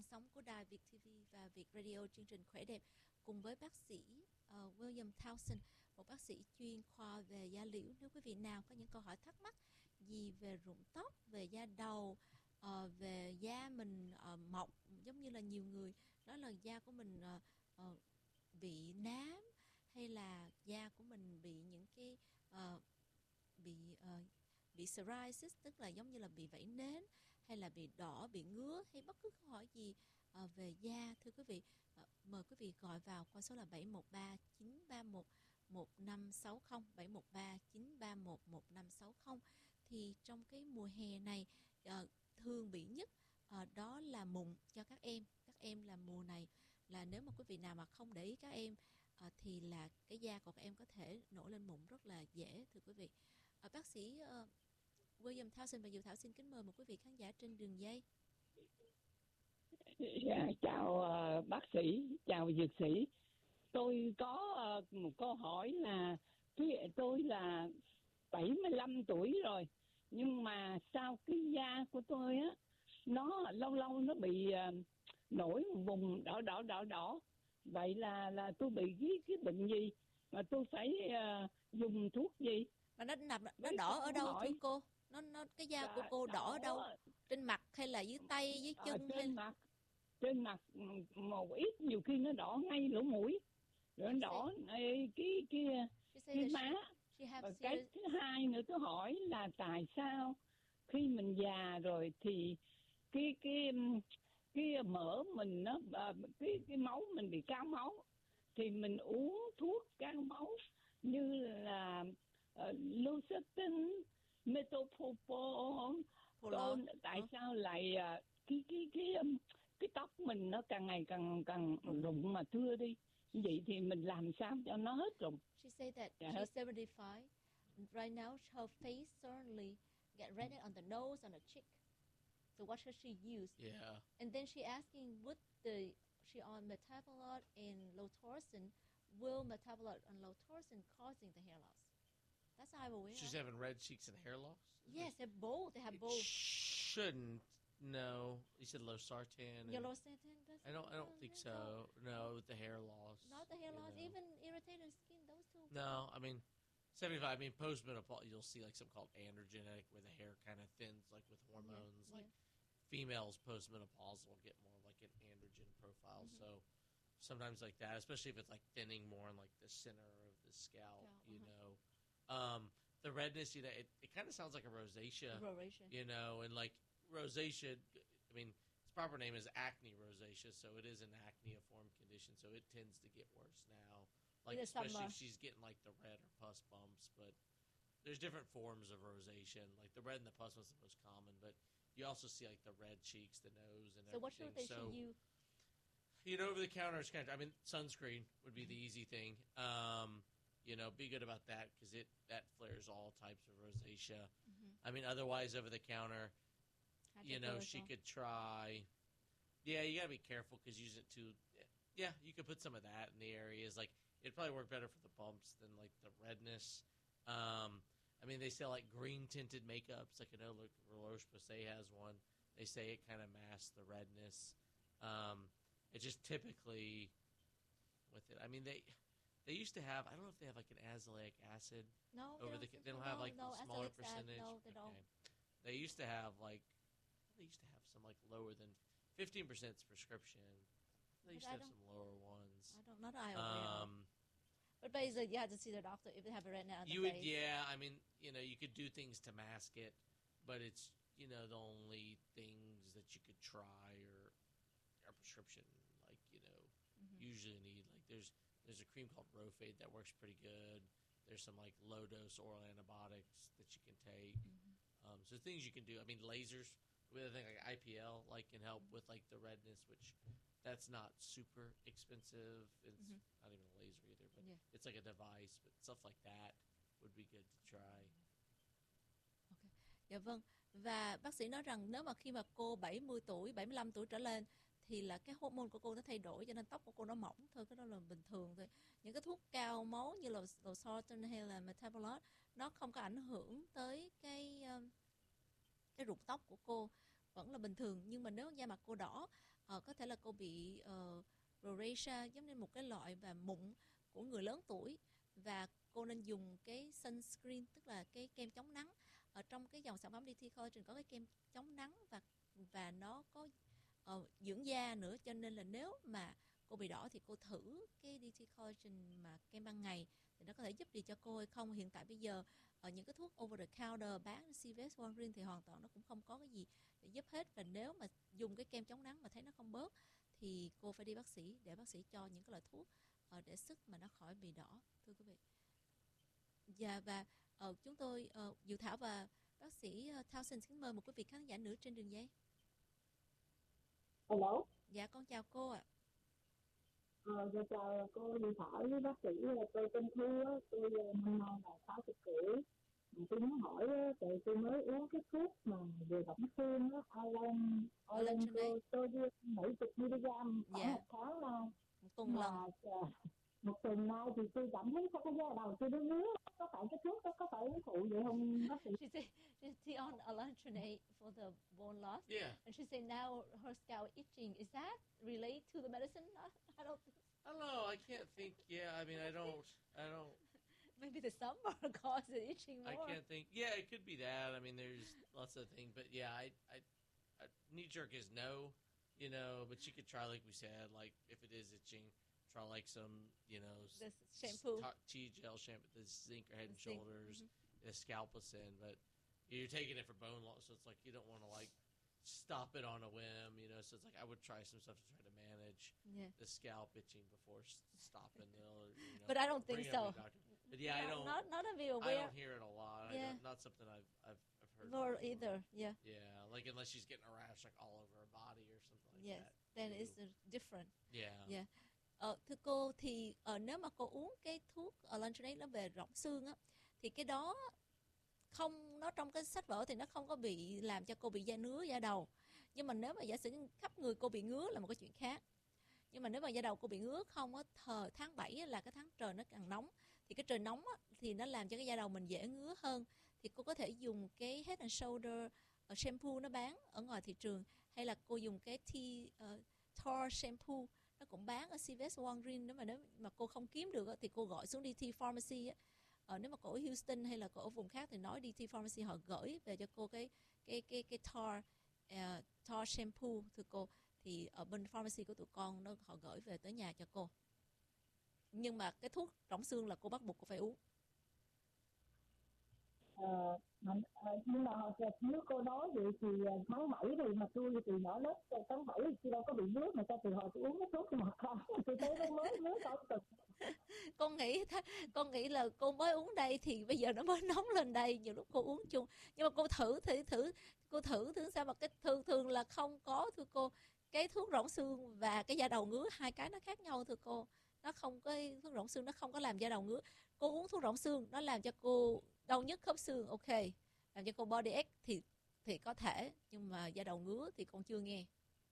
sóng của đài Việt TV và Việt Radio, chương trình Khỏe Đẹp cùng với bác sĩ William Townsend, một bác sĩ chuyên khoa về da liễu. Nếu quý vị nào có những câu hỏi thắc mắc gì về rụng tóc, về da đầu, về da mình mọc, giống như là nhiều người nói là da của mình bị nám, hay là da của mình bị những cái bị psoriasis, tức là giống như là bị vảy nến, hay là bị đỏ, bị ngứa, hay bất cứ câu hỏi gì về da, thưa quý vị, mời quý vị gọi vào qua số là 713 931 1560, 713 931 1560. Thì trong cái mùa hè này thường bị nhất đó là mụn cho các em. Các em là mùa này là nếu mà quý vị nào mà không để ý các em thì là cái da của các em có thể nổi lên mụn rất là dễ, thưa quý vị. Bác sĩ William Townsend và Diệu Thảo xin kính mời một quý vị khán giả trên đường dây. Dạ, chào bác sĩ, chào dược sĩ. Tôi có một câu hỏi là tôi là 75 tuổi rồi, nhưng mà sao cái da của tôi á, nó lâu lâu nó bị nổi một vùng đỏ. Vậy là tôi bị cái bệnh gì mà tôi phải dùng thuốc gì? Mà nó đỏ ở đâu thưa cô? Nó cái da của cô đỏ ở đâu? Trên mặt hay là dưới tay, dưới chân? Trên mặt một ít, nhiều khi nó đỏ ngay lỗ mũi, rồi nó đỏ cái má. Và cái thứ hai nữa tôi hỏi là tại sao khi mình già rồi thì cái mỡ mình nó cái máu mình bị cao máu, thì mình uống thuốc cao máu như là Lucertin, Metoprolol, tại sao lại cái tóc mình nó càng ngày càng rụng mà thưa đi? Vậy thì mình làm sao cho nó hết rụng? She said that she's 75. Right now her face certainly get redder on the nose, on the cheek. So what should she use? Yeah. And then she asking, she on metabolite and Lotaurin, will metabolite and Lotaurin causing the hair loss? That's how I'm aware. She's having red cheeks and hair loss? Yes, they're both. They have both. Shouldn't. No. You said Losartan. Yeah, Losartan doesn't. I don't think so. No, with the hair loss. Not the hair loss. Even irritated skin, those two. No, I mean, 75, I mean, postmenopause, you'll see like something called androgenetic, where the hair kind of thins, like with hormones. Yeah. Like females postmenopausal will get more like an androgen profile. So sometimes like that, especially if it's like thinning more in like the center of the scalp, you know. The redness, you know, it kind of sounds like a rosacea. Rosacea. You know, and like rosacea, I mean, its proper name is acne rosacea, so it is an acneiform condition, so it tends to get worse now. Like, especially if she's getting like the red or pus bumps, but there's different forms of rosacea, and like the red and the pus was the most common, but you also see like the red cheeks, the nose, and everything. So what should they should you? You know, over the counter, it's kind of, I mean, sunscreen would be the easy thing. You know, be good about that because that flares all types of rosacea. I mean, otherwise, over the counter, you know, she could try. Yeah, you gotta be careful because using it too. Yeah, you could put some of that in the areas. Like, it'd probably work better for the bumps than like the redness. I mean, they sell like green tinted makeups. Like I know, like Roche Posay has one. They say it kind of masks the redness. It's just typically with it. I mean, they used to have. I don't know if they have like an azelaic acid. No, they don't have like the smaller percentage. No, they don't. They used to have like. They used to have some like lower than 15% prescription. They used to have some lower ones. I don't know. I But basically, you have to see the doctor if they have a redness on the face. Yeah, I mean, you know, you could do things to mask it, but it's, you know, the only things that you could try are prescription. Like, you know, usually need, like, there's a cream called Rofade that works pretty good. There's some, like, low-dose oral antibiotics that you can take. So things you can do. I mean, lasers, with a thing like IPL, like, can help with, like, the redness, which that's not super expensive. It's not even a laser either, but it's like a device. But stuff like that would be good to try. Okay. Dạ vâng. Và bác sĩ nói rằng nếu mà khi mà cô 70 tuổi, 75 tuổi trở lên thì là cái hormone của cô nó thay đổi cho nên tóc của cô nó mỏng thôi, cái đó là bình thường thôi. Những cái thuốc cao máu như là Losartan hay là metabolite nó không có ảnh hưởng tới cái rụng tóc của cô. vẫn là bình thường. Nhưng mà nếu da mặt cô đỏ, có thể là cô bị rosacea, giống như một cái loại và mụn của người lớn tuổi, và cô nên dùng cái sunscreen, tức là cái kem chống nắng. Ở trong cái dòng sản phẩm DT Collagen có cái kem chống nắng và nó có dưỡng da nữa, cho nên là nếu mà cô bị đỏ thì cô thử cái DT Collagen mà kem ban ngày thì nó có thể giúp gì cho cô hay không. Hiện tại bây giờ ở những cái thuốc over the counter bán CVS, Walgreens thì hoàn toàn nó cũng không có cái gì để giúp hết. Và nếu mà dùng cái kem chống nắng mà thấy nó không bớt thì cô phải đi bác sĩ để bác sĩ cho những cái loại thuốc để sức mà nó khỏi bị đỏ, thưa quý vị. Và chúng tôi Diệu Thảo và bác sĩ Townsend kính mời một quý vị khán giả nữa trên đường dây. Hello. Dạ con chào cô ạ. Dạ chào cô Diệu Thảo với bác sĩ. Tôi tên Thu á, tôi năm nay là 60 tuổi. Tôi muốn hỏi tôi mới uống cái thuốc mà về độc xương á, Allantoin 70 mg khoảng một tháng nay. Một tuần lần. Một tuần nay thì tôi cảm thấy sao cái da đầu tôi nó ngứa. Có phải cái thuốc đó có phải uống phụ vậy không bác sĩ? She's on allantoin for the bone loss. Yeah. And she said now her scalp itching. Is that related to the medicine? I don't know. I can't think. Yeah, I mean, I don't. Maybe the summer causes it itching more. I can't think. Yeah, it could be that. I mean, there's lots of things, but yeah, I knee jerk is no, but you could try, like we said, like if it is itching, try like some, the shampoo, tea gel shampoo, the zinc or Head and Shoulders, the Scalpicin, but you're taking it for bone loss, so it's like you don't want to like stop it on a whim, so it's like I would try some stuff to try to manage the scalp itching before stopping the, But I don't think so. But yeah, I don't. Not a bit aware. I don't hear it a lot. Yeah. Not something I've heard. Nor either. Yeah. Yeah, like unless she's getting a rash like all over her body or something like yes, that. Then it's different. Yeah. Yeah. Thưa cô thì nếu mà cô uống cái thuốc Allantoin nó về rỗng xương á, thì cái đó không, nó trong cái sách vở thì nó không có bị làm cho cô bị da ngứa da đầu. Nhưng mà nếu mà giả sử khắp người cô bị ngứa là một cái chuyện khác. Nhưng mà nếu mà da đầu cô bị ngứa không á, tháng 7 là cái tháng trời nó càng nóng, thì cái trời nóng á, thì nó làm cho cái da đầu mình dễ ngứa hơn. Thì cô có thể dùng cái Head and Shoulder shampoo nó bán ở ngoài thị trường, hay là cô dùng cái Tor shampoo nó cũng bán ở CVS, Walgreens. Nếu mà cô không kiếm được á, thì cô gọi xuống DT Pharmacy á. Nếu mà cô ở Houston hay là cô ở vùng khác thì nói DT Pharmacy họ gửi về cho cô cái Tor shampoo, thưa cô. Thì ở bên pharmacy của tụi con họ gửi về tới nhà cho cô. Nhưng mà cái thuốc rỗng xương là cô bắt buộc cô phải uống. Nhưng mà nếu cô nói vậy thì tháng 7 thì mà tôi từ nhỏ lớp tháng 7 thì đâu có bị nước, mà ta từ hồi tôi uống cái thuốc mà không, tôi thấy nó mới nước đâu cực. Con nghĩ là cô mới uống đây thì bây giờ nó mới nóng lên đây, nhiều lúc cô uống chung. Nhưng mà cô thử sao mà cái thường là không có, thưa cô. Cái thuốc rỗng xương và cái da đầu ngứa hai cái nó khác nhau, thưa cô. Nó không, cái thuốc rỗng xương nó không có làm da đầu ngứa. Cô uống thuốc rỗng xương nó làm cho cô đau nhức khớp xương, ok. Làm cho cô body ache thì có thể, nhưng mà da đầu ngứa thì con chưa nghe.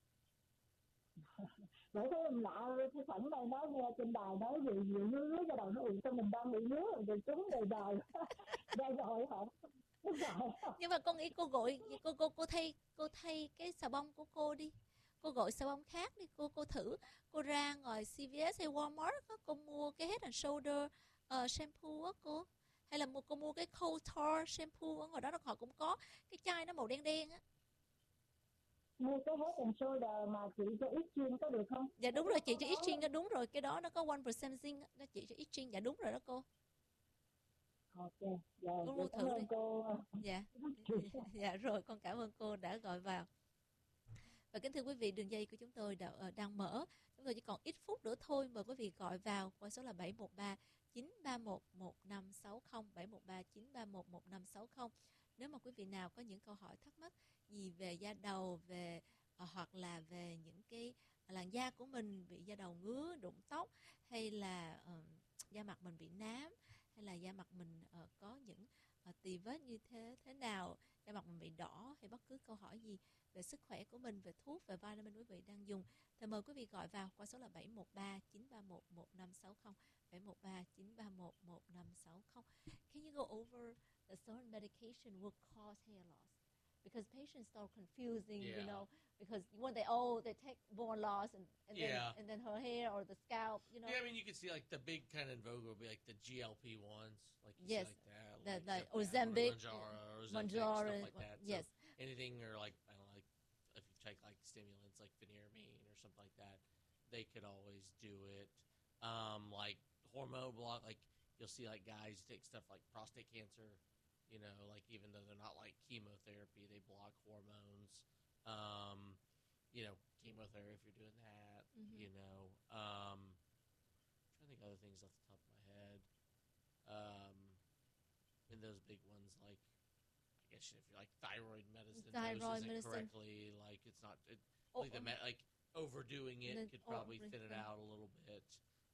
Để thấy em lạ, cái phỏng này nói nghe trên đài nói gì ngứa da đầu nó cho mình đang bị ngứa rồi chúng đời đây rồi hả? Nhưng mà con nghĩ cô thay cái xà bông của cô đi. Cô gọi xà bông khác đi, cô thử. Cô ra ngoài CVS hay Walmart đó, cô mua cái Head and Shoulder shampoo á cô. Hay là cô mua cái Cold Tar shampoo ở ngoài đó họ cũng có cái chai nó màu đen đen á. Mua cái Head and Shoulder mà chị cho itching có được không? Dạ đúng rồi, chị cho itching đó, đúng rồi, cái đó nó có 1% zinc, nó chị cho itching, dạ đúng rồi đó cô. Ok, dạ, cô mua thử đi. Cô. Dạ. Dạ rồi, con cảm ơn cô đã gọi vào. Và kính thưa quý vị, đường dây của chúng tôi đang mở. Chúng tôi chỉ còn ít phút nữa thôi, mời quý vị gọi vào qua số là 713 931 1560, 713 931 1560. Nếu mà quý vị nào có những câu hỏi thắc mắc gì về da đầu, về hoặc là về những cái làn da của mình bị da đầu ngứa, rụng tóc, hay là da mặt mình bị nám, hay là da mặt mình có những tì vết như thế nào, da mặt mình bị đỏ, hay bất cứ câu hỏi gì về sức khỏe của mình, về thuốc, về vitamin quý vị đang dùng, thì mời quý vị gọi vào qua số là 713 931 1560, 713 931 1560. Can you go over the certain medication will cause hair loss? because patients start confusing, you Yeah. know, because when they take Vonlos and Yeah. then her hair or the scalp, you know. Yeah, I mean, you can see like the big kind of in vogue will be like the GLP ones, like you Yes. see like that, The like Ozempic, Mounjaro, Mounjaro, stuff like that. So yes. anything or like I don't know, like if you take like stimulants like Veneramine or something like that, they could always do it. Like hormone block, like you'll see like guys take stuff like prostate cancer, you know, like even though they're not like chemotherapy, they block hormones. You know, chemotherapy if you're doing that, you know. Trying to think of other things off the top of my head. And those big ones like I guess if you're like thyroid medicine doses it correctly, like it's not like like overdoing it could probably thin it out a little bit.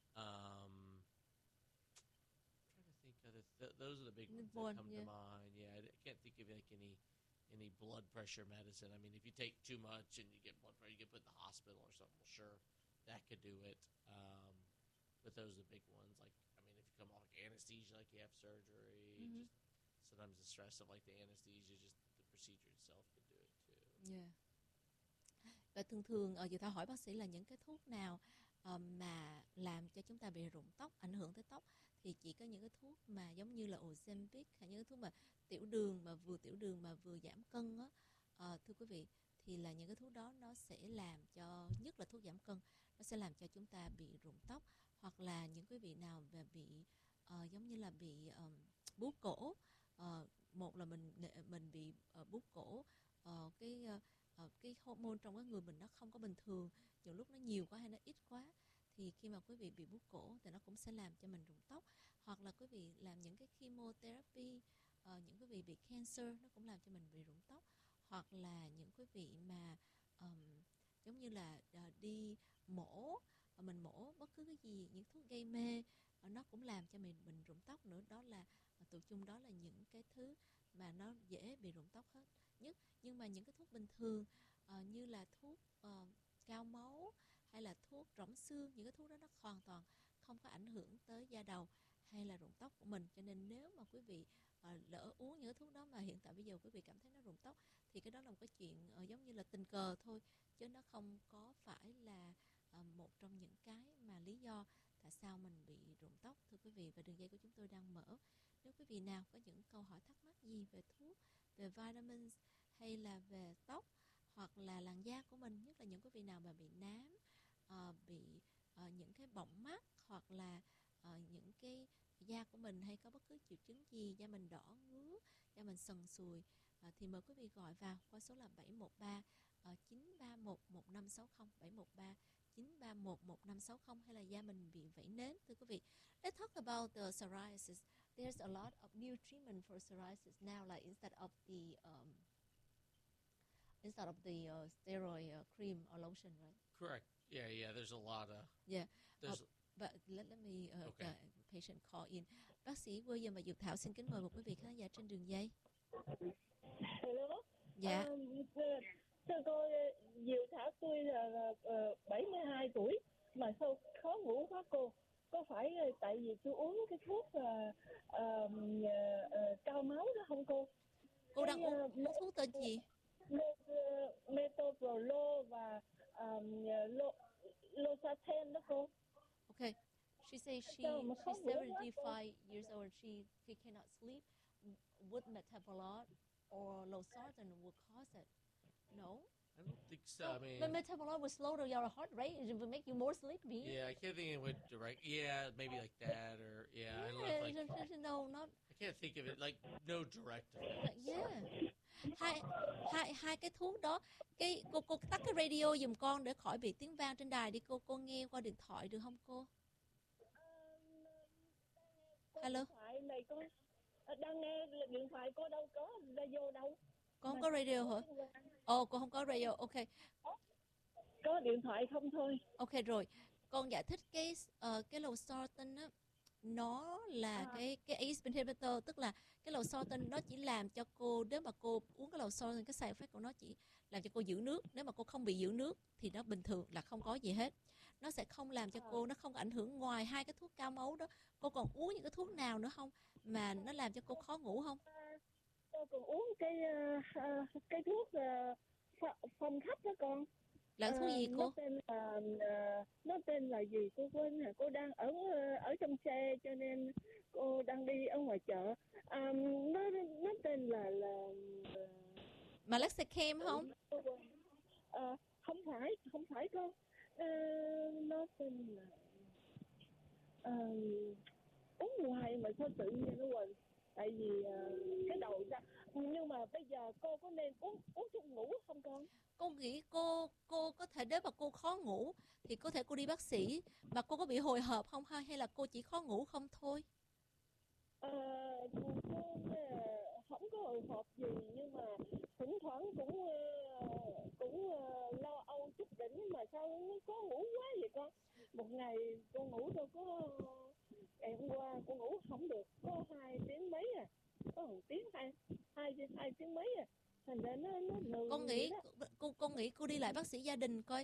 Trying to think of those are the big ones that come to mind. Yeah, I can't think of like any blood pressure medicine. I mean, if you take too much and you get blood pressure, you get put in the hospital or something. Well, sure, that could do it. But those are the big ones. Like, I mean, if you come off like anesthesia, like you have surgery, just sometimes the stress of like the anesthesia, just the procedure itself could do it too. Yeah. Và thường dự thảo hỏi bác sĩ là những cái thuốc nào mà làm cho chúng ta bị rụng tóc, ảnh hưởng tới tóc, thì chỉ có những cái thuốc mà giống như là Ozempic hay những cái thuốc mà tiểu đường mà vừa giảm cân á, thưa quý vị, thì là những cái thuốc đó nó sẽ làm cho, nhất là thuốc giảm cân, nó sẽ làm cho chúng ta bị rụng tóc. Hoặc là những quý vị nào mà bị giống như là bị bướu cổ, một là mình bị bướu cổ, cái hormone trong cái người mình nó không có bình thường, nhiều lúc nó nhiều quá hay nó ít quá, thì khi mà quý vị bị bướu cổ thì nó cũng sẽ làm cho mình rụng tóc. Hoặc là quý vị làm những cái chemotherapy, những quý vị bị cancer nó cũng làm cho mình bị rụng tóc. Hoặc là những quý vị mà giống như là đi mổ, mình mổ bất cứ cái gì, những thuốc gây mê, nó cũng làm cho mình rụng tóc nữa. Đó là tụi chung, đó là những cái thứ mà nó dễ bị rụng tóc hết nhất. Nhưng mà những cái thuốc bình thường như là thuốc cao máu hay là thuốc rỗng xương, những cái thuốc đó nó hoàn toàn không có ảnh hưởng tới da đầu hay là rụng tóc của mình. Cho nên nếu mà quý vị lỡ uống những cái thuốc đó mà hiện tại bây giờ quý vị cảm thấy nó rụng tóc, thì cái đó là một cái chuyện giống như là tình cờ thôi, chứ nó không có phải là một trong những cái mà lý do tại sao mình bị rụng tóc, thưa quý vị. Và đường dây của chúng tôi đang mở. Nếu quý vị nào có những câu hỏi thắc mắc gì về thuốc, về vitamins hay là về tóc hoặc là làn da của mình, nhất là những quý vị nào mà bị nám, bị những cái bọng mắt, hoặc là những cái da của mình hay có bất cứ triệu chứng gì, da mình đỏ ngứa, da mình sần sùi, thì mời quý vị gọi vào qua số là 713 931 1560, 713 931 1560, hay là da mình bị vẩy nến, thưa quý vị. Let's talk about the psoriasis. There's a lot of new treatment for psoriasis now, like instead of the steroid cream or lotion, right? Correct. Yeah. There's a lot of But let me Okay. patient call in. Bác sĩ William và Dược Thảo xin kính mời một quý vị khán giả trên đường dây. Hello. Dạ. Thưa cô, Diệu Thảo, tôi là 72 tuổi mà sao khó ngủ quá cô? Có phải tại vì tôi uống cái thuốc cao máu đó không cô? Cô đang uống thuốc tên gì? Metoprolol và Losartan đó cô. Okay. She says she's 75 years old. She cannot sleep. Would metabolite or losartan will cause it? No. I don't think so. I mean, but metabolite will slow down your heart rate. It will make you more sleepy. Yeah, I can't think it would direct. Yeah, maybe like that, or I don't know. If, like, no, not. I can't think of it like no direct effects. Yeah. Hai cái thuốc đó. Cái cô tắt cái radio giùm con để khỏi bị tiếng vang trên đài đi cô nghe qua điện thoại được không cô? Hello. Điện thoại này con đang nghe điện thoại, cô đâu có radio đâu. Con không có radio hả? Cô không có radio. Ok. Có điện thoại không thôi. Ok rồi. Con giải thích cái losartan á, nó là cái ACE inhibitor, tức là cái losartan nó chỉ làm cho cô, nếu mà cô uống cái losartan, cái side effect của nó chỉ làm cho cô giữ nước. Nếu mà cô không bị giữ nước thì nó bình thường, là không có gì hết. Nó sẽ không làm cho cô, nó không có ảnh hưởng. Ngoài hai cái thuốc cao máu đó, cô còn uống những cái thuốc nào nữa không mà nó làm cho cô khó ngủ không? tôi còn uống cái thuốc phong thấp đó con. Là thuốc gì cô? Nó tên là gì cô quên rồi, cô đang ở trong xe cho nên cô đang đi ở ngoài chợ. Nó tên là Meloxicam không? Không phải con. Nó tên là uống hoài mà sao tự nhiên nó quên, tại vì cái đầu ra. Nhưng mà bây giờ cô có nên uống thuốc ngủ không con? Cô nghĩ cô có thể, nếu mà cô khó ngủ thì có thể cô đi bác sĩ. Mà cô có bị hồi hộp không, hay là cô chỉ khó ngủ không thôi? Cô không có hồi hộp gì, nhưng mà thỉnh thoảng cũng lo âu chút đỉnh, mà sao nó có ngủ quá vậy con. Một ngày cô ngủ đâu có, ngày hôm qua cô ngủ không được có 2 tiếng mấy à, có 1 tiếng hai tiếng mấy à, thành ra nó lười. Con nghĩ cô đi lại bác sĩ gia đình coi.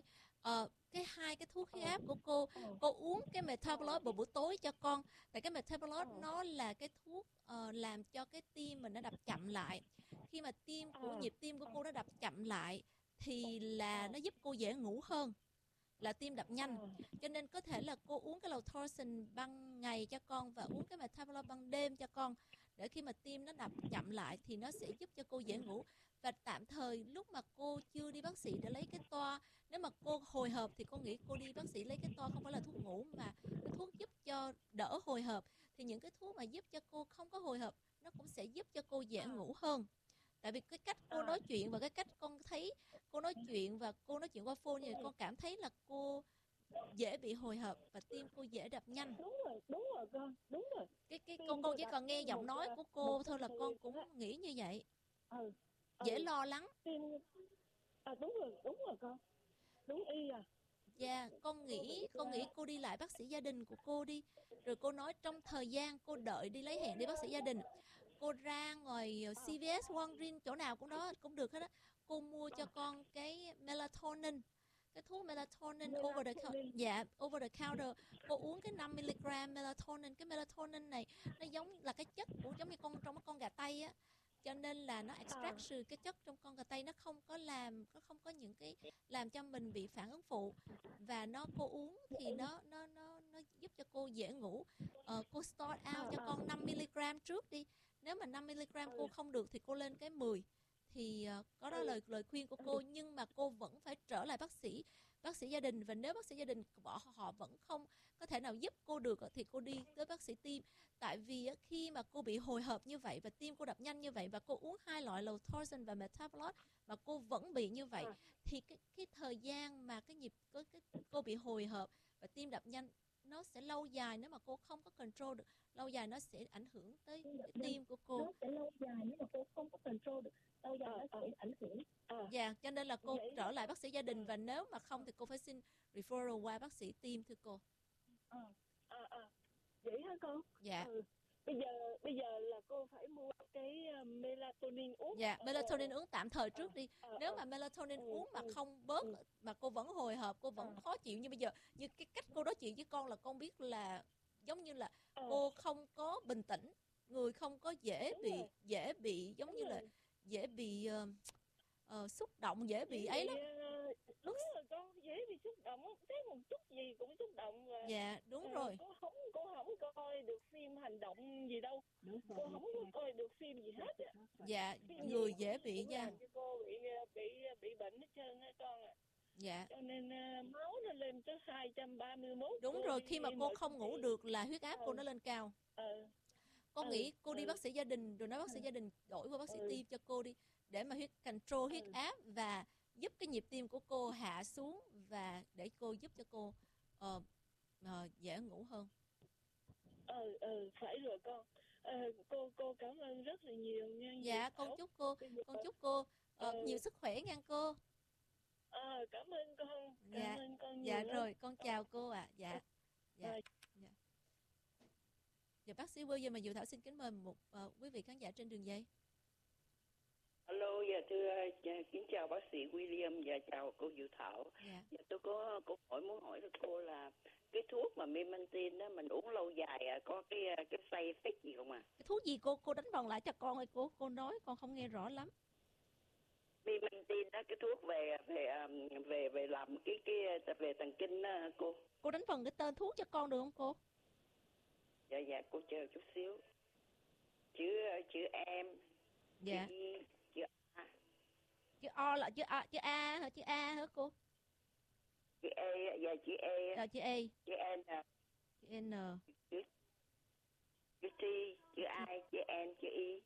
Hai cái thuốc huyết áp của cô uống cái metabolite vào buổi tối cho con. Tại cái metabolite nó là cái thuốc làm cho cái tim mình nó đập chậm lại. Khi mà nhịp tim của cô nó đập chậm lại thì là nó giúp cô dễ ngủ hơn là tim đập nhanh. Cho nên có thể là cô uống cái Losartan ban ngày cho con và uống cái metabolite ban đêm cho con, để khi mà tim nó đập chậm lại thì nó sẽ giúp cho cô dễ ngủ. Và tạm thời lúc mà cô chưa đi bác sĩ để lấy cái toa, nếu mà cô hồi hộp thì cô nghĩ cô đi bác sĩ lấy cái toa không phải là thuốc ngủ mà cái thuốc giúp cho đỡ hồi hộp. Thì những cái thuốc mà giúp cho cô không có hồi hộp nó cũng sẽ giúp cho cô dễ ngủ hơn. Tại vì cái cách cô nói chuyện và cái cách con thấy cô nói chuyện và cô nói chuyện qua phone như vậy, con cảm thấy là cô dễ bị hồi hộp và tim cô dễ đập nhanh. Đúng rồi con, đúng rồi. Con chỉ cần nghe giọng nói của cô thôi là con cũng nghĩ như vậy. Dễ lo lắng. Đúng rồi con. Đúng y à. Dạ, con nghĩ cô đi lại bác sĩ gia đình của cô đi. Rồi cô nói trong thời gian cô đợi đi lấy hẹn đi bác sĩ gia đình, cô ra ngoài CVS, Walgreens, chỗ nào cũng được hết á. Cô mua cho con cái melatonin, cái thuốc melatonin over the counter. Cô uống cái 5mg melatonin. Cái melatonin này nó giống là cái chất của giống như trong con gà tây á, cho nên là nó extract sự cái chất trong con gà tây, nó không có những cái làm cho mình bị phản ứng phụ. Và cô uống thì nó giúp cho cô dễ ngủ. Cô start out cho con 5mg trước đi. Nếu mà 5mg cô không được thì cô lên cái 10. Thì có đó lời khuyên của cô, nhưng mà cô vẫn phải trở lại bác sĩ gia đình. Và nếu bác sĩ gia đình họ vẫn không có thể nào giúp cô được thì cô đi tới bác sĩ tim. Tại vì khi mà cô bị hồi hộp như vậy và tim cô đập nhanh như vậy và cô uống 2 loại Losartan và metabolite mà cô vẫn bị như vậy, thì cái thời gian mà cô bị hồi hộp và tim đập nhanh nó sẽ lâu dài. Nếu mà cô không có control được, lâu dài nó sẽ ảnh hưởng tới cái tim của cô. Nó sẽ lâu dài nếu mà cô không có control được, lâu dài nó sẽ ảnh hưởng. Dạ, cho nên là cô trở lại bác sĩ gia đình, và nếu mà không thì cô phải xin referral qua bác sĩ tim thưa cô. Vậy hả con? Dạ. Bây giờ là cô phải mua cái melatonin uống. Dạ, melatonin uống tạm thời trước đi. Nếu mà melatonin uống mà không bớt mà cô vẫn hồi hộp, cô vẫn khó chịu như bây giờ, như cái cách cô nói chuyện với con là con biết là giống như là cô không có bình tĩnh, người không có dễ bị giống như là dễ bị xúc động, dễ bị ấy lắm. Đúng rồi con, dễ bị xúc động, thấy một chút gì cũng xúc động. Và dạ đúng rồi. Cô không coi được phim hành động gì đâu, cô không có coi được phim gì hết. Dạ, người dễ bị nha. Cô bị bệnh hết trơn á con ạ. Dạ. Cho nên máu nó lên tới 231. Đúng rồi, khi mà cô không ngủ được là huyết áp cô nó lên cao. Con nghĩ cô đi bác sĩ gia đình rồi nói bác sĩ gia đình đổi qua bác sĩ tim cho cô đi, để mà control huyết áp và giúp cái nhịp tim của cô hạ xuống, và để cô giúp cho cô dễ ngủ hơn. Phải rồi con. Cô cảm ơn rất là nhiều nha. Dạ, con chúc cô nhiều sức khỏe nha cô. Cảm ơn con. Cảm ơn con nhiều dạ lắm. Rồi, con chào cô ạ. Dạ. Dạ, bác sĩ William mà Diệu Thảo xin kính mời một quý vị khán giả trên đường dây. Alo, kính chào bác sĩ William và chào cô Diệu Thảo. Dạ. Tôi có câu hỏi muốn hỏi cô là cái thuốc mà Memantine đó mình uống lâu dài có cái side effect gì không ạ? Cái thuốc gì cô đánh vần lại cho con ơi, cô nói con không nghe rõ lắm. Memantine đó, cái thuốc về làm cái về thần kinh đó cô. Cô đánh vần cái tên thuốc cho con được không cô? Dạ cô chờ chút xíu. Chữ em. Dạ. Chữ I, chữ A. Chữ O là chữ A hả? Chữ A hả cô? Chữ E, dạ chữ E. Chữ A. Chữ N. Chữ N. Chữ T, chữ I, chữ N, chữ I.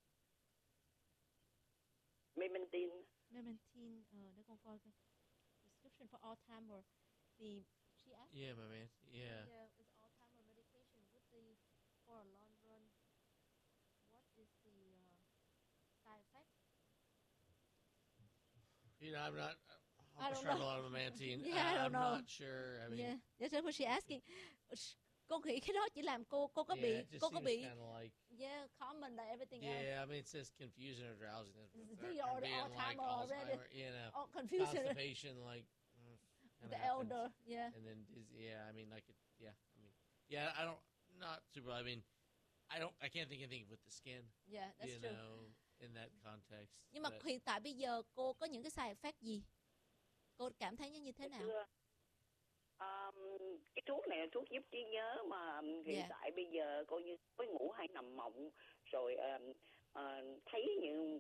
Memantine. Memantine, để con coi coi. Prescription for Alzheimer. She asked. Yeah, my man. Yeah. Is Alzheimer medication would the for a long run? What is the side effect? You know, I'm not. I I'll don't prescribe a know. lot of Memantine. Yeah, I don't I'm know. not sure. I mean, Yeah, that's what she asking. Cô nghĩ cái đó chỉ làm cô có yeah, bị it just seems kind of like. yeah, common like everything else. Yeah, I mean, it says confusion or drowsiness. Do you already being like Alzheimer already? Alzheimer, you know, Oh, confusion. constipation, like kinda The happens. elder, yeah. And then I mean, like it, yeah, I mean, yeah, I don't, not super. I mean, I can't think anything with the skin. Yeah, that's you true. know, in that context. Nhưng mà but- hiện tại bây giờ cô có những cái side effect gì? Cô cảm thấy nó như thế nào? Cái thuốc này là thuốc giúp trí nhớ mà hiện Dạ. tại bây giờ coi như với ngủ hay nằm mộng rồi thấy những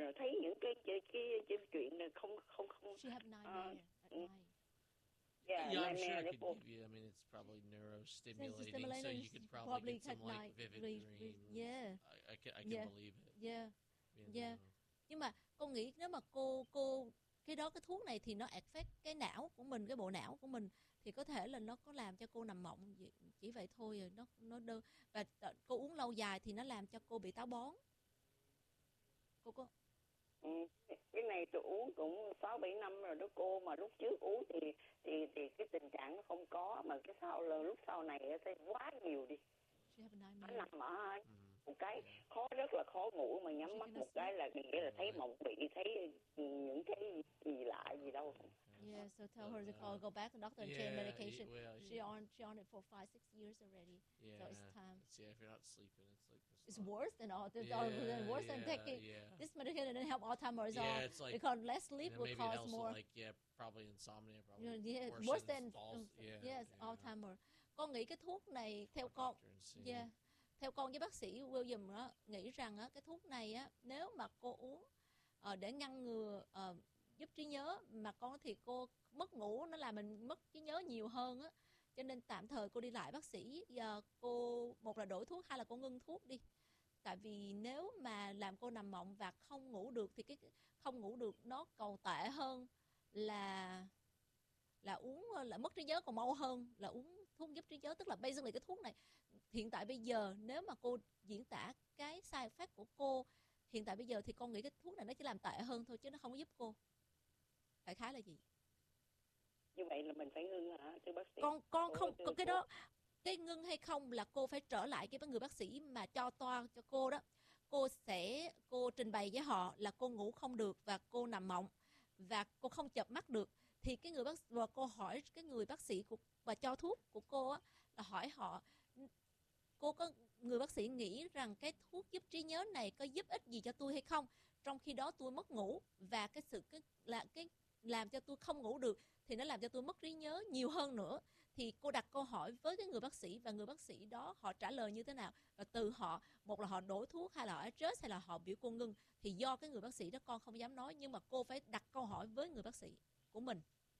cái chuyện này không. She have nightmare at night. Yeah, Yeah, I'm sure nightmare it đó could cô. give you. I mean, it's probably neurostimulating, so Stimulating, you could probably get some like vivid dreams. Yeah, I can Yeah. believe it. yeah. You Yeah. know. Nhưng mà con nghĩ nếu mà cô cái thuốc này thì nó affect cái não của mình, cái bộ não của mình, thì có thể là nó có làm cho cô nằm mộng chỉ vậy thôi rồi, nó đơn, và cô uống lâu dài thì nó làm cho cô bị táo bón. Cô có Cái này tôi uống cũng 6-7 năm rồi đó cô, mà lúc trước uống thì cái tình trạng nó không có, mà cái lúc sau này thấy quá nhiều đi. she have a Nó nightmare. nằm ở một cái rất là khó ngủ, mà nhắm mắt một cái là nghĩa là thấy mộng bị, thấy những cái gì lạ gì đâu. Yeah, so tell her to go back to doctor and change medication. Well, She on it for 5-6 years already. yeah. So it's time. Yeah, if you're not sleeping, it's like this. It's worse than all. It's Yeah, worse than taking Yeah. this medication didn't help Alzheimer's Yeah, all it's like because less sleep you know, will maybe it cause helps more. with like probably insomnia, probably Yeah, worse worse than yeah, yes, Alzheimer. Con nghĩ cái thuốc này theo con, doctor and see. yeah, theo con với bác sĩ William đó, nghĩ rằng á, cái thuốc này á, nếu mà cô uống để ngăn ngừa giúp trí nhớ, mà con thì cô mất ngủ, nó làm mình mất trí nhớ nhiều hơn á, cho nên tạm thời cô đi lại bác sĩ. Giờ cô một là đổi thuốc, hai là cô ngưng thuốc đi, tại vì nếu mà làm cô nằm mộng và không ngủ được thì cái không ngủ được nó còn tệ hơn là uống, là mất trí nhớ còn mau hơn là uống thuốc giúp trí nhớ. Tức là basically cái thuốc này hiện tại bây giờ, nếu mà cô diễn tả cái side effect của cô hiện tại bây giờ, thì con nghĩ cái thuốc này nó chỉ làm tệ hơn thôi chứ nó không có giúp cô. Đại khái là gì? Như vậy là mình phải ngưng hả thưa bác sĩ? Con không cái đó, cái ngưng hay không là cô phải trở lại cái người bác sĩ mà cho toa cho cô đó. Cô trình bày với họ là cô ngủ không được và cô nằm mộng và cô không chợp mắt được, thì cái người bác và cô hỏi cái người bác sĩ và cho thuốc của cô á, là hỏi họ người bác sĩ nghĩ rằng cái thuốc giúp trí nhớ này có giúp ích gì cho tôi hay không, trong khi đó tôi mất ngủ và cái làm cho tôi không ngủ được thì nó làm cho tôi mất trí nhớ nhiều hơn nữa. Thì cô đặt câu hỏi với cái người bác sĩ và người bác sĩ đó họ trả lời như thế nào, và từ họ, một là họ đổi thuốc, hay là họ adjust, hay là họ biểu cô ngưng, thì do cái người bác sĩ đó con không dám nói, nhưng mà cô phải đặt câu hỏi với người bác sĩ của mình.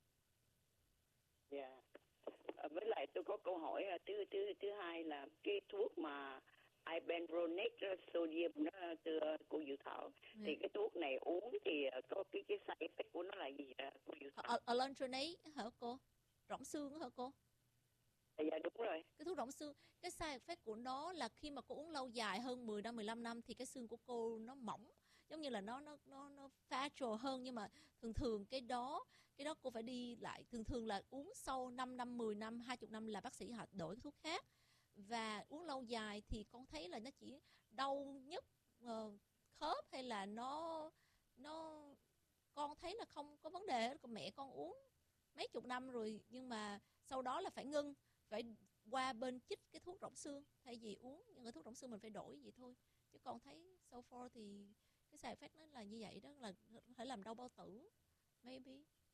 Dạ. Với lại tôi có câu hỏi thứ hai là cái thuốc mà Ibuprofen sodium đó, từ cô Diệu Thảo, thì cái thuốc này uống thì có cái side effect của nó là gì cô Diệu Thảo? Alendronate hả cô? Rỗng xương hả cô? Dạ đúng rồi. Cái thuốc rỗng xương, cái side effect của nó là khi mà cô uống lâu dài hơn 10 năm, 15 năm thì cái xương của cô nó mỏng, giống như là nó fragile hơn. Nhưng mà thường cái đó cô phải đi lại, thường là uống sau 5 năm, 10 năm, 20 năm là bác sĩ họ đổi thuốc khác. Và uống lâu dài thì con thấy là nó chỉ đau nhức khớp, hay là nó nó con thấy là không có vấn đề hết. Còn mẹ con uống mấy chục năm rồi, nhưng mà sau đó là phải ngưng, phải qua bên chích cái thuốc rỗng xương thay vì uống những cái thuốc rỗng xương, mình phải đổi vậy thôi. Chứ con thấy so far thì cái side effect nó là như vậy đó, là phải làm đau bao tử maybe.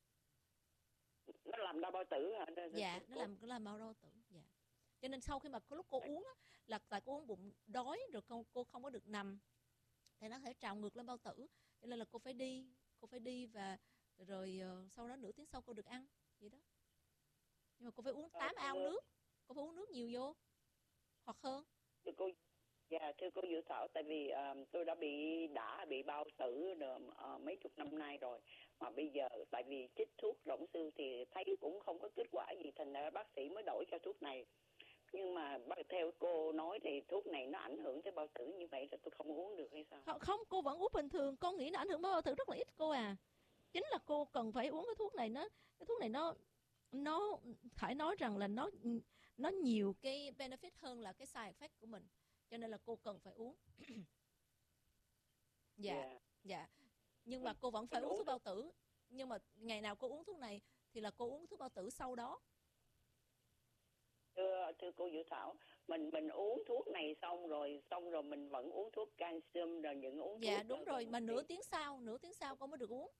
Nó làm đau bao tử hả? Dạ, nó làm đau bao tử. Dạ. Cho nên sau khi mà lúc cô uống á, là tại cô uống bụng đói rồi cô không có được nằm, thì nó thể trào ngược lên bao tử, cho nên là cô phải đi và rồi sau đó nửa tiếng sau cô được ăn vậy đó. Nhưng mà cô phải uống 8 ao nước, cô phải uống nước nhiều vô hoặc hơn. Thưa cô Dự Thảo, tại vì tôi đã bị bao tử mấy chục năm nay rồi, mà bây giờ tại vì chích thuốc rỗng xương thì thấy cũng không có kết quả gì, thành ra bác sĩ mới đổi cho thuốc này. Nhưng mà theo cô nói thì thuốc này nó ảnh hưởng tới bao tử như vậy là tôi không uống được hay sao? Không, cô vẫn uống bình thường. Con nghĩ nó ảnh hưởng bao tử rất là ít cô à. Chính là cô cần phải uống cái thuốc này. Cái thuốc này nó phải nói rằng là nó nhiều cái benefit hơn là cái side effect của mình, cho nên là cô cần phải uống. Dạ. Nhưng mà cô vẫn phải uống thuốc bao tử. Nhưng mà ngày nào cô uống thuốc này thì là cô uống thuốc bao tử sau đó. Thưa cô Dự Thảo, mình uống thuốc này xong rồi mình vẫn uống thuốc calcium rồi những uống thuốc. Dạ đúng rồi, mà nửa tiếng sau cô mới được uống.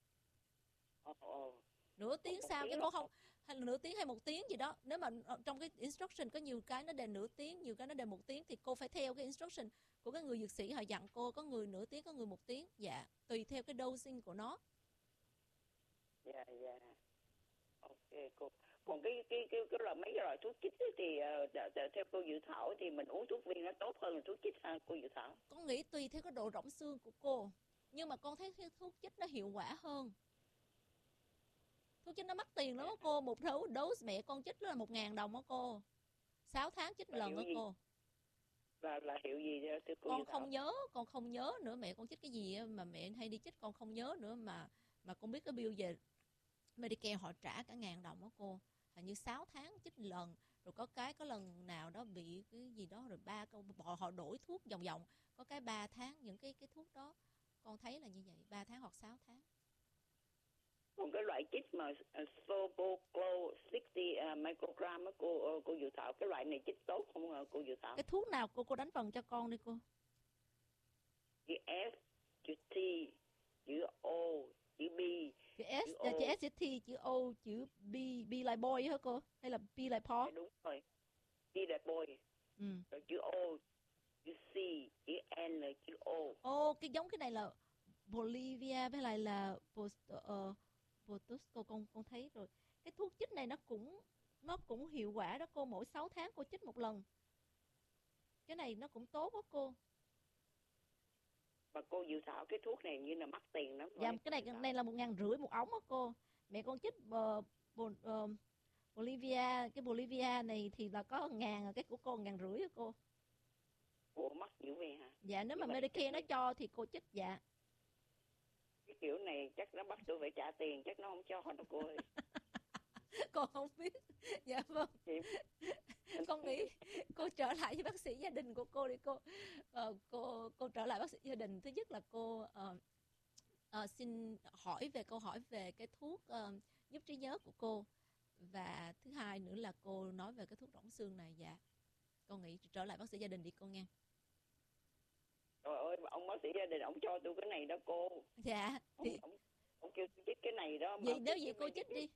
Nửa tiếng sau cái cô không, hay là nửa tiếng hay 1 tiếng gì đó. Nếu mà trong cái instruction có nhiều cái nó đề nửa tiếng, nhiều cái nó đề 1 tiếng, thì cô phải theo cái instruction của cái người dược sĩ họ dặn cô. Có người nửa tiếng, có người 1 tiếng. Dạ, tùy theo cái dosing của nó. Dạ. Ok cô. Còn cái là mấy cái loại thuốc chích thì theo cô Dự Thảo thì mình uống thuốc viên nó tốt hơn là thuốc chích sao cô Dự Thảo? Con nghĩ tùy theo cái độ rỗng xương của cô, nhưng mà con thấy cái thuốc chích nó hiệu quả hơn. Thuốc chích nó mắc tiền lắm đó cô. Một dose mẹ con chích là 1.000 đồng đó cô. 6 tháng chích lần đó cô. Là hiệu gì thưa cô? Con không nhớ nữa. Mẹ con chích cái gì mà mẹ hay đi chích con không nhớ nữa. Mà con biết cái bill về Medicare họ trả cả 1.000 đồng đó cô. Hình như 6 tháng chích lần. Rồi có lần nào đó bị cái gì đó, rồi họ đổi thuốc vòng vòng. Có cái 3 tháng, những cái thuốc đó con thấy là như vậy, 3 tháng hoặc 6 tháng. Còn cái loại chích mà Soboclo 60 microgram á cô Dự Thảo, cái loại này chích tốt không cô Dự Thảo? Cái thuốc nào cô đánh phần cho con đi cô? Chữ S, chữ T, chữ O, chữ B. Chữ S, chữ S, chữ T, chữ O, chữ B like boy hả cô? Hay là B like Paul? Đúng rồi, B like boy. Rồi chữ O, chữ C, chữ N là chữ O. Cái giống cái này là Bolivia với lại là Botusco, con thấy rồi. Cái thuốc chích này nó cũng hiệu quả đó cô, mỗi 6 tháng cô chích 1 lần. Cái này nó cũng tốt đó cô. Mà cô Dự Thảo cái thuốc này như là mắc tiền lắm. Dạ, cái này là 1.500 một ống đó cô. Mẹ con chích Bolivia, cái Bolivia này thì là có 1.000, cái của cô 1.500 đó cô. Ủa mắc dữ vậy hả? Dạ, nếu mà Medicare nó cho thì cô chích. Dạ. Cái kiểu này chắc nó bắt tôi phải trả tiền, chắc nó không cho đâu cô ơi. Con không biết. Dạ vâng. Con nghĩ cô trở lại với bác sĩ gia đình của cô đi cô. Cô trở lại bác sĩ gia đình. Thứ nhất là cô xin hỏi về câu hỏi về cái thuốc giúp trí nhớ của cô, và thứ hai nữa là cô nói về cái thuốc rỗng xương này. Dạ, con nghĩ trở lại bác sĩ gia đình đi cô nghe. Trời ơi, ông bác sĩ gia đình ông cho tôi cái này đó cô. Dạ thì ông kêu tôi chích cái này đó mà. Vậy nếu vậy cô chích đi.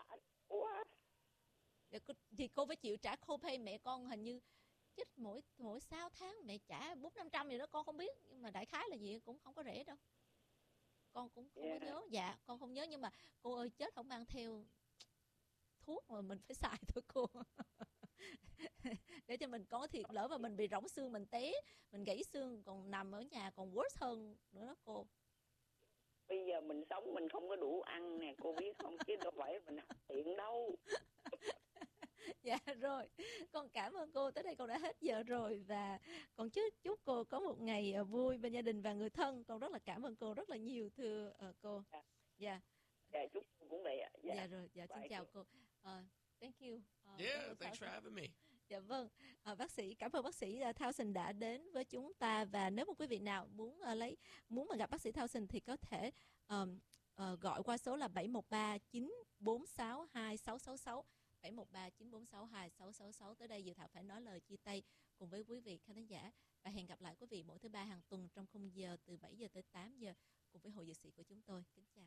Thì cô phải chịu trả copay. Mẹ con hình như chích mỗi 6 tháng mẹ trả 400-500 gì đó, con không biết, nhưng mà đại khái là gì cũng không có rẻ đâu. Con cũng không có nhớ. Dạ, con không nhớ, nhưng mà cô ơi chết không mang theo thuốc mà mình phải xài thôi cô. Để cho mình có thiệt, lỡ mà mình bị rỗng xương, mình té, mình gãy xương, còn nằm ở nhà còn worse hơn nữa đó cô. Bây giờ mình sống mình không có đủ ăn nè, cô biết không, chứ đâu phải mình tiện đâu. Dạ rồi, con cảm ơn cô. Tới đây con đã hết giờ rồi, và con chúc cô có một ngày vui bên gia đình và người thân. Con rất là cảm ơn cô rất là nhiều thưa cô. Dạ. Dạ, chúc cô cũng vậy ạ. Dạ rồi, dạ xin chào cô. Thank you. Yeah, thanks for having me. Dạ vâng, bác sĩ cảm ơn bác sĩ Thao đã đến với chúng ta, và nếu một quý vị nào muốn mà gặp bác sĩ Thao thì có thể gọi qua số là 713 946 2666 713 946 2666. Tới đây Diệu Thảo phải nói lời chia tay cùng với quý vị khán giả, và hẹn gặp lại quý vị mỗi thứ ba hàng tuần trong khung giờ từ 7 giờ tới 8 giờ cùng với Hội Dược sĩ của chúng tôi. Kính chào.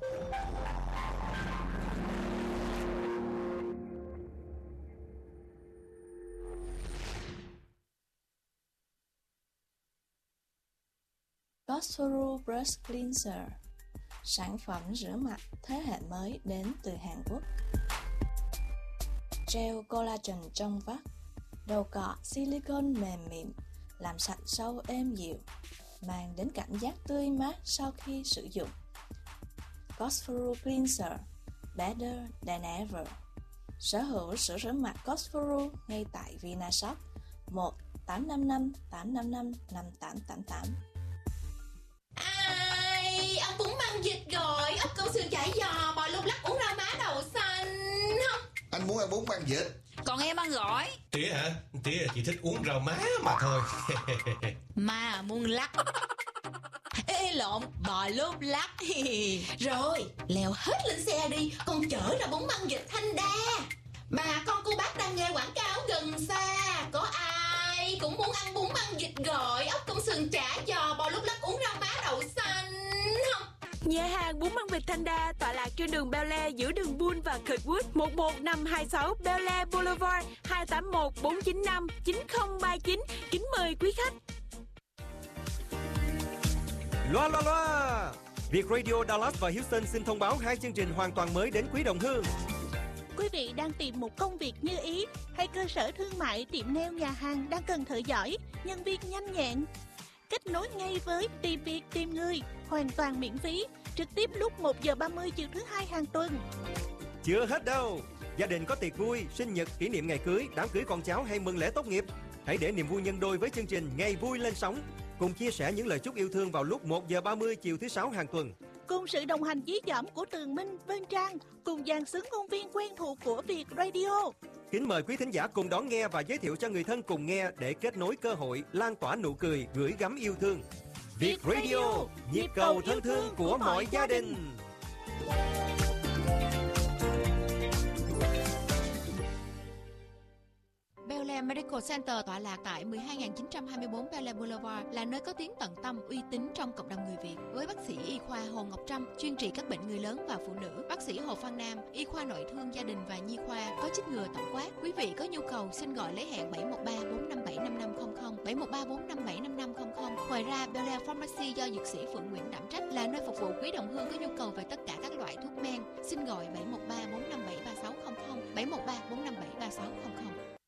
Cosforo Brush Cleanser, sản phẩm rửa mặt thế hệ mới đến từ Hàn Quốc. Gel collagen trong vắt, đầu cọ silicone mềm mịn, làm sạch sâu êm dịu, mang đến cảm giác tươi mát sau khi sử dụng. Cosforo Cleanser, better than ever. Sở hữu sữa rửa mặt Cosforo ngay tại Vinashop 1-855-855-5888. Ai, ông bún măng vịt rồi, ốc câu sườn chả giò, bò lục lắc, uống rau má đậu xanh không? Anh muốn ăn bún măng vịt. Còn em ăn gỏi. Tía hả? Tía chỉ thích uống rau má mà thôi. Mà muôn lắc. Ê lộn, bò lốp lắc. Rồi, leo hết lên xe đi, con chở ra bún măng vịt Thanh Đa. Mà con cô bác đang nghe quảng cáo gần xa, có ai cũng muốn ăn bún măng vịt gỏi, ốc công sườn chả giò, bò lúp lắc, uống rau má đậu xanh không? Nhà hàng bún măng vịt Thanh Đa tọa lạc trên đường Bel Air giữa đường Bull và Kirkwood, 11526 Bel Air Boulevard, 281 495 9039. Kính mời quý khách. Loa loa loa! Việt Radio Dallas và Houston xin thông báo 2 chương trình hoàn toàn mới đến quý đồng hương. Quý vị đang tìm một công việc như ý hay cơ sở thương mại, tiệm nail, nhà hàng đang cần thợ giỏi, nhân viên nhanh nhẹn. Kết nối ngay với Tìm Việc Tìm Người, hoàn toàn miễn phí, trực tiếp lúc 1 giờ 30 chiều thứ Hai hàng tuần. Chưa hết đâu! Gia đình có tiệc vui, sinh nhật, kỷ niệm ngày cưới, đám cưới con cháu hay mừng lễ tốt nghiệp, hãy để niềm vui nhân đôi với chương trình Ngày Vui Lên Sóng. Cùng chia sẻ những lời chúc yêu thương vào lúc 1 giờ 30 chiều thứ Sáu hàng tuần. Cùng sự đồng hành dí dỏm của Tường Minh, Vân Trang, cùng dàn xứng ngôn viên quen thuộc của Việt Radio. Kính mời quý thính giả cùng đón nghe và giới thiệu cho người thân cùng nghe để kết nối cơ hội, lan tỏa nụ cười, gửi gắm yêu thương. Việt Radio, nhịp cầu thân thương của mọi gia đình. Bel Air Medical Center tọa lạc tại 12924 Bel Air Boulevard là nơi có tiếng tận tâm, uy tín trong cộng đồng người Việt. Với bác sĩ y khoa Hồ Ngọc Trâm, chuyên trị các bệnh người lớn và phụ nữ, bác sĩ Hồ Phan Nam, y khoa nội thương gia đình và nhi khoa, có chích ngừa tổng quát. Quý vị có nhu cầu xin gọi lấy hẹn 713 457 5500, 713 457 5500. Ngoài ra, Bel Air Pharmacy do dược sĩ Phượng Nguyễn đảm trách là nơi phục vụ quý đồng hương có nhu cầu về tất cả các loại thuốc men. Xin gọi 713 457 3600, 713 457 3600.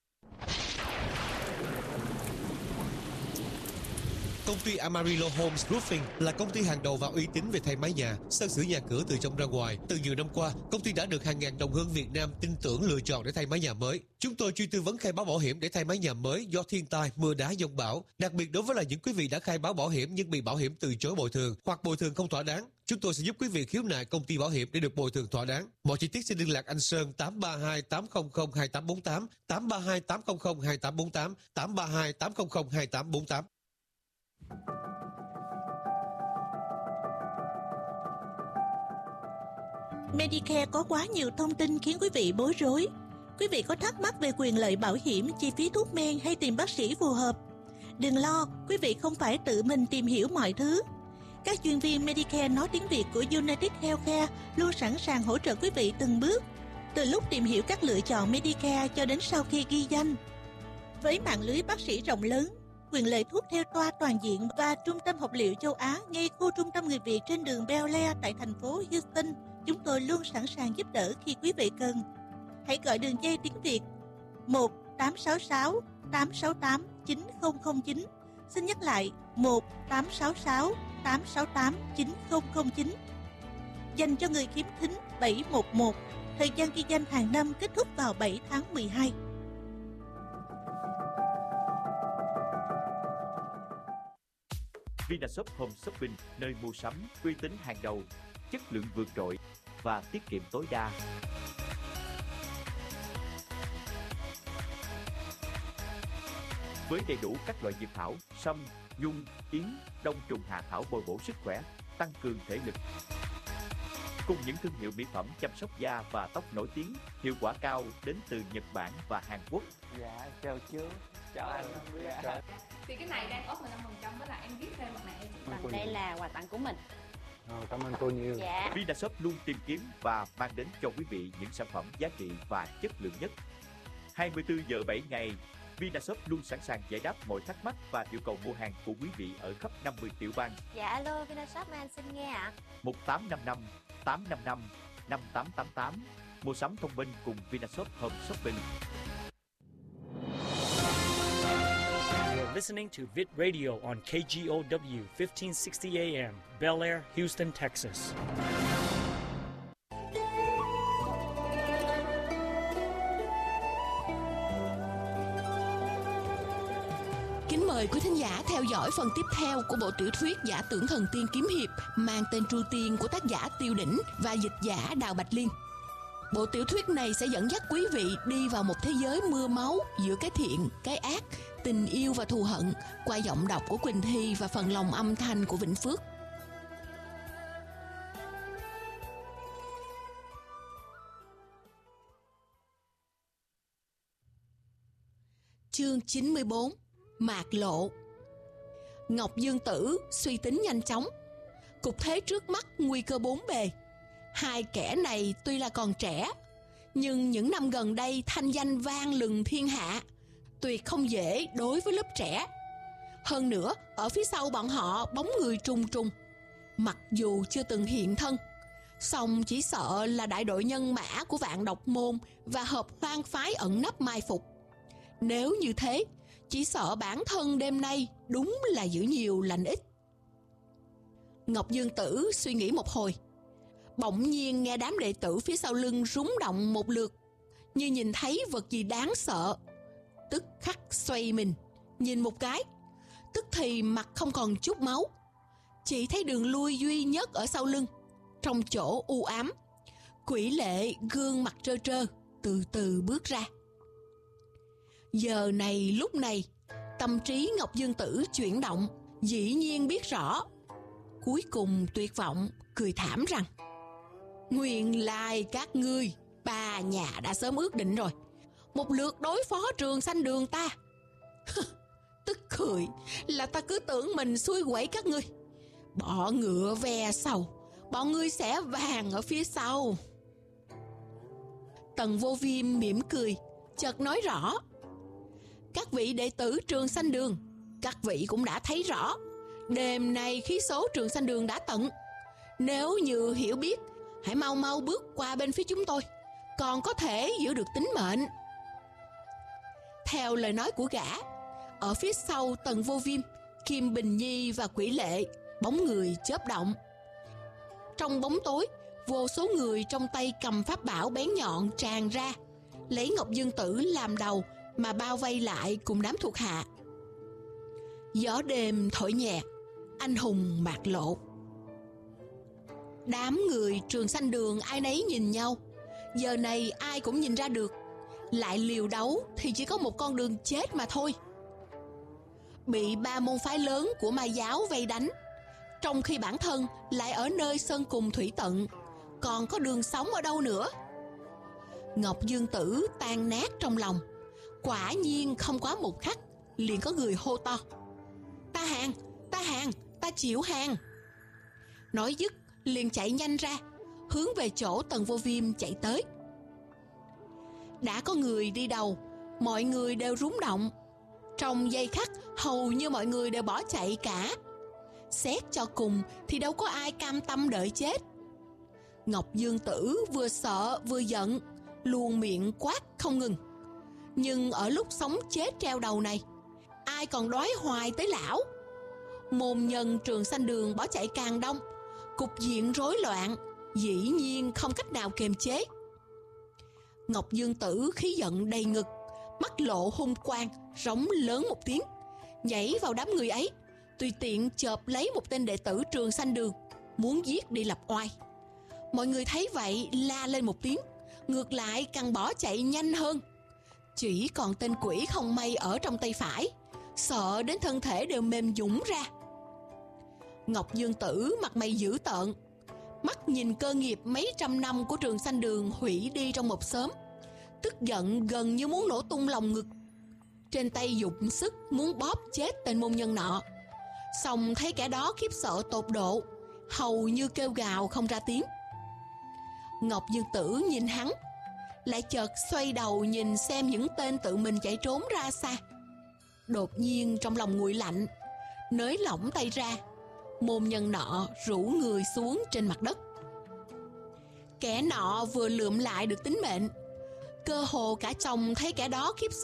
Công ty Amarillo Homes Roofing là công ty hàng đầu và uy tín về thay mái nhà, sơn sửa nhà cửa từ trong ra ngoài. Từ nhiều năm qua, công ty đã được hàng ngàn đồng hương Việt Nam tin tưởng lựa chọn để thay mái nhà mới. Chúng tôi chuyên tư vấn khai báo bảo hiểm để thay mái nhà mới do thiên tai, mưa đá, dông bão. Đặc biệt đối với những quý vị đã khai báo bảo hiểm nhưng bị bảo hiểm từ chối bồi thường hoặc bồi thường không thỏa đáng, chúng tôi sẽ giúp quý vị khiếu nại công ty bảo hiểm để được bồi thường thỏa đáng. Mọi chi tiết xin liên lạc anh Sơn 832 800 2848, 832 800 2848, 832 800 2848. Medicare có quá nhiều thông tin khiến quý vị bối rối. Quý vị có thắc mắc về quyền lợi bảo hiểm, chi phí thuốc men hay tìm bác sĩ phù hợp? Đừng lo, quý vị không phải tự mình tìm hiểu mọi thứ. Các chuyên viên Medicare nói tiếng Việt của United Healthcare luôn sẵn sàng hỗ trợ quý vị từng bước, từ lúc tìm hiểu các lựa chọn Medicare cho đến sau khi ghi danh. Với mạng lưới bác sĩ rộng lớn, quyền lợi thuốc theo toa toàn diện và trung tâm học liệu châu Á ngay khu trung tâm người Việt trên đường Bel Air tại thành phố Houston, chúng tôi luôn sẵn sàng giúp đỡ khi quý vị cần. Hãy gọi đường dây tiếng Việt 1-866-868-9009. Xin nhắc lại 1-866-868-9009. Dành cho người khiếm thính 711. Thời gian ghi danh hàng năm kết thúc vào 7 tháng 12. Vinashop Home Shopping, nơi mua sắm uy tín hàng đầu, chất lượng vượt trội và tiết kiệm tối đa. với đầy đủ các loại dược thảo, sâm, nhung, yến, đông trùng hạ thảo bồi bổ sức khỏe, tăng cường thể lực. Cùng những thương hiệu mỹ phẩm chăm sóc da và tóc nổi tiếng, hiệu quả cao đến từ Nhật Bản và Hàn Quốc. Dạ, chào chú. Chào anh. Dạ. Thì cái này đang off 15% với lại em viết thêm mặt này. Còn đây là quà tặng của mình. Cảm ơn cô nhiều. Dạ. Vinashop luôn tìm kiếm và mang đến cho quý vị những sản phẩm giá trị và chất lượng nhất. 24 giờ 7 ngày, Vinashop luôn sẵn sàng giải đáp mọi thắc mắc và yêu cầu mua hàng của quý vị ở khắp 50 tiểu bang. Dạ alo, Vinashop anh xin nghe ạ. 1855 855 5888. Mua sắm thông minh cùng Vinashop Home Shopping. You're listening to Vid Radio on KGOW 1560 AM, Bel Air, Houston, Texas. Kính mời quý thính giả theo dõi phần tiếp theo của bộ tiểu thuyết Giả tưởng thần tiên kiếm hiệp mang tên Tru Tiên của tác giả Tiêu Đỉnh và dịch giả Đào Bạch Liên. Bộ tiểu thuyết này sẽ dẫn dắt quý vị đi vào một thế giới mưa máu giữa cái thiện, cái ác, tình yêu và thù hận qua giọng đọc của Quỳnh Thi và phần lồng âm thanh của Vĩnh Phước. Chương 94: Mạc lộ. Ngọc Dương Tử suy tính nhanh chóng. Cục thế trước mắt nguy cơ bốn bề. Hai kẻ này tuy là còn trẻ, nhưng những năm gần đây thanh danh vang lừng thiên hạ, tuyệt không dễ đối với lớp trẻ. Hơn nữa, ở phía sau bọn họ bóng người trùng trùng. Mặc dù chưa từng hiện thân, song chỉ sợ là đại đội nhân mã của Vạn Độc Môn và hợp hoang phái ẩn nấp mai phục. Nếu như thế, chỉ sợ bản thân đêm nay đúng là giữ nhiều lành ít. Ngọc Dương Tử suy nghĩ một hồi, bỗng nhiên nghe đám đệ tử phía sau lưng rúng động một lượt, như nhìn thấy vật gì đáng sợ. Tức khắc xoay mình, nhìn một cái, tức thì mặt không còn chút máu, chỉ thấy đường lui duy nhất ở sau lưng. Trong chỗ u ám, Quỷ Lệ gương mặt trơ trơ, từ từ bước ra. Giờ này lúc này, tâm trí Ngọc Dương Tử chuyển động, dĩ nhiên biết rõ. Cuối cùng tuyệt vọng, cười thảm rằng: nguyên lai các ngươi, ba nhà đã sớm ước định rồi, một lượt đối phó Trường Sanh Đường ta. Tức cười là ta cứ tưởng mình xui quẩy các ngươi. Bỏ ngựa ve sầu, bọn ngươi sẽ vàng ở phía sau. Tần Vô Viêm mỉm cười, chợt nói rõ: các vị đệ tử Trường Sanh Đường, các vị cũng đã thấy rõ, đêm nay khí số Trường Sanh Đường đã tận. Nếu như hiểu biết, hãy mau mau bước qua bên phía chúng tôi, còn có thể giữ được tính mệnh. Theo lời nói của gã, ở phía sau Tần Vô Viêm, Kim Bình Nhi và Quỷ Lệ, bóng người chớp động. Trong bóng tối, vô số người trong tay cầm pháp bảo bén nhọn tràn ra, lấy Ngọc Dương Tử làm đầu mà bao vây lại cùng đám thuộc hạ. Gió đêm thổi nhẹ, anh hùng mạc lộ. Đám người Trường Sanh Đường ai nấy nhìn nhau. Giờ này ai cũng nhìn ra được, lại liều đấu thì chỉ có một con đường chết mà thôi. Bị ba môn phái lớn của Ma giáo vây đánh, trong khi bản thân lại ở nơi sơn cùng thủy tận, còn có đường sống ở đâu nữa. Ngọc Dương Tử tan nát trong lòng. Quả nhiên không quá một khắc, liền có người hô to: ta hàng, ta hàng, ta chịu hàng. Nói dứt liền chạy nhanh ra, hướng về chỗ Tần Vô Viêm chạy tới. Đã có người đi đầu, mọi người đều rúng động. Trong giây khắc, hầu như mọi người đều bỏ chạy cả. Xét cho cùng thì đâu có ai cam tâm đợi chết. Ngọc Dương Tử vừa sợ vừa giận, luồn miệng quát không ngừng. Nhưng ở lúc sống chết treo đầu này, ai còn đói hoài tới lão. Môn nhân Trường Sanh Đường bỏ chạy càng đông, cục diện rối loạn, dĩ nhiên không cách nào kiềm chế. Ngọc Dương Tử khí giận đầy ngực, mắt lộ hung quang, rống lớn một tiếng, nhảy vào đám người ấy, tùy tiện chộp lấy một tên đệ tử Trường Sanh Đường, muốn giết đi lập oai. Mọi người thấy vậy la lên một tiếng, ngược lại càng bỏ chạy nhanh hơn. Chỉ còn tên quỷ không may ở trong tay phải, sợ đến thân thể đều mềm nhũn ra. Ngọc Dương Tử mặt mày dữ tợn, mắt nhìn cơ nghiệp mấy trăm năm của Trường Sanh Đường hủy đi trong một sớm, tức giận gần như muốn nổ tung lòng ngực. Trên tay dụng sức muốn bóp chết tên môn nhân nọ, song thấy kẻ đó khiếp sợ tột độ, hầu như kêu gào không ra tiếng. Ngọc Dương Tử nhìn hắn, lại chợt xoay đầu nhìn xem những tên tự mình chạy trốn ra xa. Đột nhiên trong lòng nguội lạnh, nới lỏng tay ra, môn nhân nọ rũ người xuống trên mặt đất. Kẻ nọ vừa lượm lại được tính mệnh, cơ hồ cả chồng thấy kẻ đó khiếp sợ